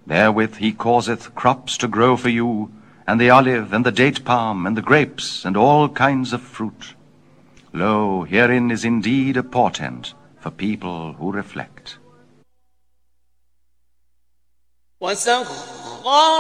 Therewith he causeth crops to grow for you, and the olive, and the date palm, and the grapes, and all kinds of fruit. Lo, herein is indeed a portent for people who reflect.